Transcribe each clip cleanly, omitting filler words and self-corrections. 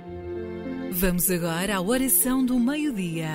Vamos agora à oração do meio-dia.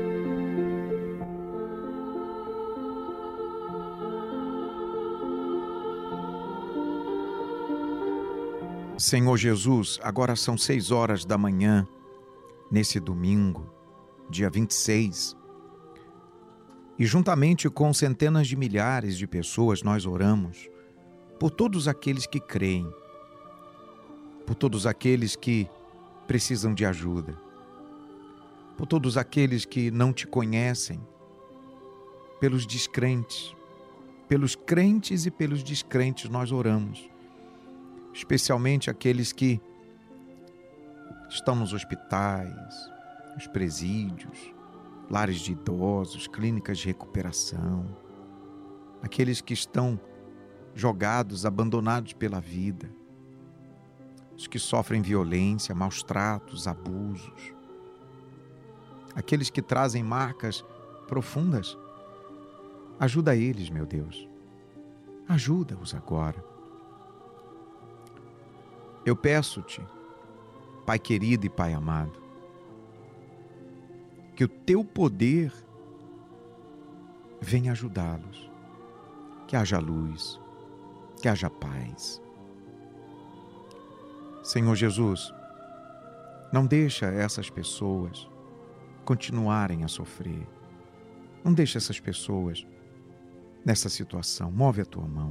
Senhor Jesus, agora são 6 horas da manhã, nesse domingo, dia 26. E juntamente com centenas de milhares de pessoas, nós oramos por todos aqueles que creem, por todos aqueles que precisam de ajuda, por todos aqueles que não te conhecem, pelos descrentes, pelos crentes e pelos descrentes nós oramos, especialmente aqueles que estão nos hospitais, nos presídios, lares de idosos, clínicas de recuperação, aqueles que estão jogados, abandonados pela vida, os que sofrem violência, maus tratos, abusos, aqueles que trazem marcas profundas. Ajuda eles, meu Deus. Ajuda-os agora. Eu peço-te, Pai querido e Pai amado, que o teu poder venha ajudá-los, que haja luz, que haja paz. Senhor Jesus, não deixa essas pessoas continuarem a sofrer. Não deixa essas pessoas nessa situação. Move a tua mão.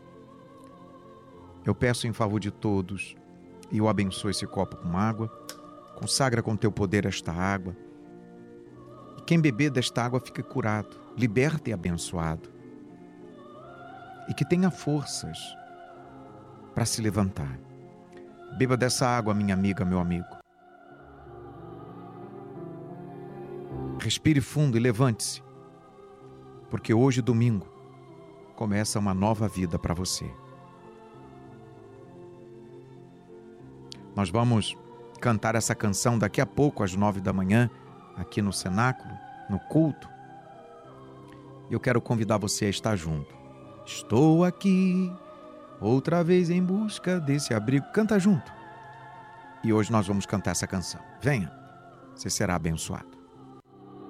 Eu peço em favor de todos e eu abençoo esse copo com água. Consagra com teu poder esta água. E quem beber desta água fique curado, liberto e abençoado. E que tenha forças para se levantar. Beba dessa água, minha amiga, meu amigo. Respire fundo e levante-se, porque hoje, domingo, começa uma nova vida para você. Nós vamos cantar essa canção daqui a pouco, às 9 da manhã, aqui no cenáculo, no culto. E eu quero convidar você a estar junto. Estou aqui, outra vez em busca desse abrigo. Canta junto. E hoje nós vamos cantar essa canção. Venha, você será abençoado.